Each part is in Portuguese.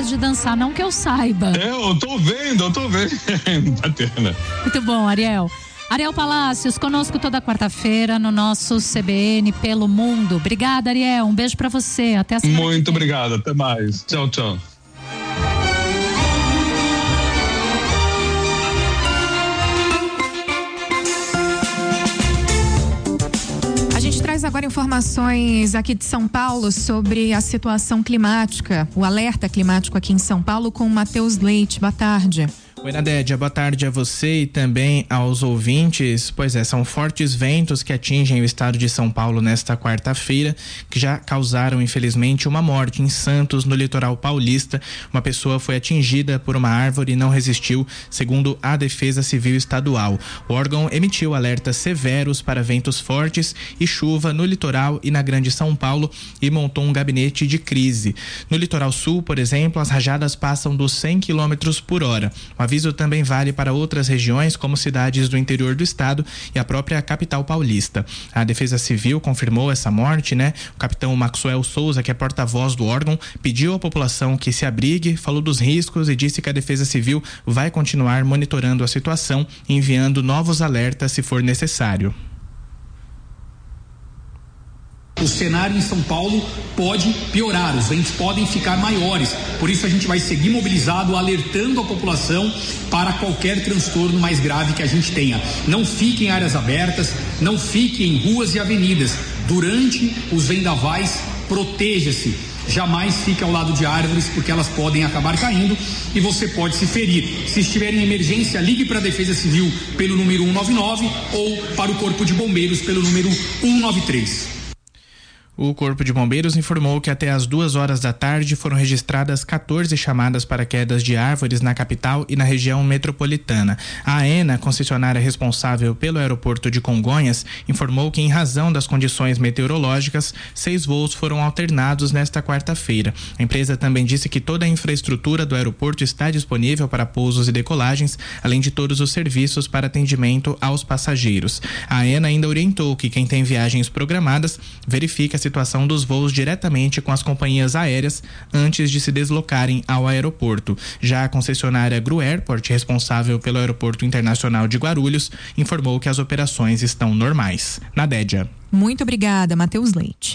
capaz de dançar, não que eu saiba. Eu tô vendo. Bacana. Muito bom, Ariel. Ariel Palacios, conosco toda quarta-feira no nosso CBN Pelo Mundo. Obrigada, Ariel. Um beijo pra você. Até a semana. Muito obrigado. Até mais. Tchau, tchau. A gente traz agora informações aqui de São Paulo sobre a situação climática, o alerta climático aqui em São Paulo com o Matheus Leite. Boa tarde. Oi, Nadédia, boa tarde a você e também aos ouvintes. Pois é, são fortes ventos que atingem o estado de São Paulo nesta quarta-feira, que já causaram, infelizmente, uma morte em Santos, no litoral paulista. Uma pessoa foi atingida por uma árvore e não resistiu, segundo a Defesa Civil Estadual. O órgão emitiu alertas severos para ventos fortes e chuva no litoral e na Grande São Paulo e montou um gabinete de crise. No litoral sul, por exemplo, as rajadas passam dos 100 km por hora. O aviso também vale para outras regiões, como cidades do interior do estado e a própria capital paulista. A Defesa Civil confirmou essa morte, né? O capitão Maxwell Souza, que é porta-voz do órgão, pediu à população que se abrigue, falou dos riscos e disse que a Defesa Civil vai continuar monitorando a situação e enviando novos alertas se for necessário. O cenário em São Paulo pode piorar, os ventos podem ficar maiores, por isso a gente vai seguir mobilizado, alertando a população para qualquer transtorno mais grave que a gente tenha. Não fique em áreas abertas, não fique em ruas e avenidas. Durante os vendavais, proteja-se. Jamais fique ao lado de árvores, porque elas podem acabar caindo e você pode se ferir. Se estiver em emergência, ligue para a Defesa Civil pelo número 199 ou para o Corpo de Bombeiros pelo número 193. O Corpo de Bombeiros informou que até às 2 da tarde foram registradas 14 chamadas para quedas de árvores na capital e na região metropolitana. A AENA, concessionária responsável pelo aeroporto de Congonhas, informou que, em razão das condições meteorológicas, 6 voos foram alternados nesta quarta-feira. A empresa também disse que toda a infraestrutura do aeroporto está disponível para pousos e decolagens, além de todos os serviços para atendimento aos passageiros. A AENA ainda orientou que quem tem viagens programadas verifique a situação dos voos diretamente com as companhias aéreas antes de se deslocarem ao aeroporto. Já a concessionária Gru Airport, responsável pelo Aeroporto Internacional de Guarulhos, informou que as operações estão normais. Nadédia. Muito obrigada, Matheus Leite.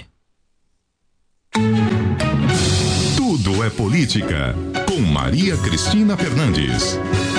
Tudo é política, com Maria Cristina Fernandes.